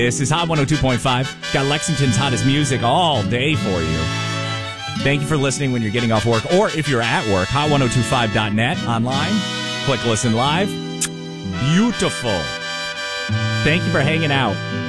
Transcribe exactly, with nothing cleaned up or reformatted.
This is Hot one oh two point five. Got Lexington's hottest music all day for you. Thank you for listening when you're getting off work, or if you're at work, hot ten twenty-five dot net online. Click listen live. Beautiful. Thank you for hanging out.